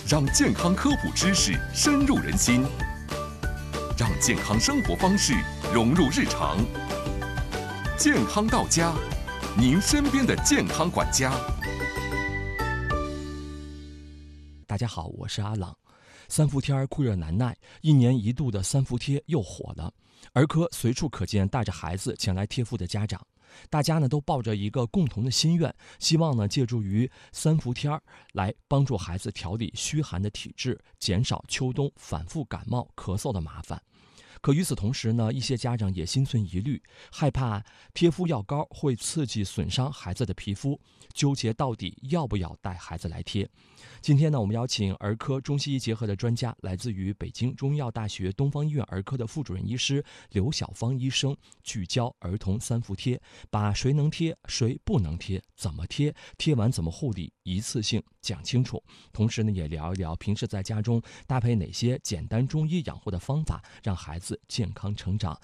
让健康科普知识深入人心，让健康生活方式融入日常。健康到家，您身边的健康管家。 大家好，我是阿朗。三伏天酷热难耐，一年一度的三伏贴又火了。儿科随处可见带着孩子前来贴敷的家长，大家呢都抱着一个共同的心愿，希望呢借助于三伏天来帮助孩子调理虚寒的体质，减少秋冬反复感冒咳嗽的麻烦。可与此同时呢，一些家长也心存疑虑，害怕贴敷药膏会刺激损伤孩子的皮肤，纠结到底要不要带孩子来贴。今天呢，我们邀请儿科中西医结合的专家，来自于北京中医药大学东方医院儿科的副主任医师刘晓芳医生，聚焦儿童三伏贴，把谁能贴谁不能贴，怎么贴，贴完怎么护理，一次性讲清楚。同时呢，也聊一聊平时在家中搭配哪些简单中医养护的方法，让孩子健康成长。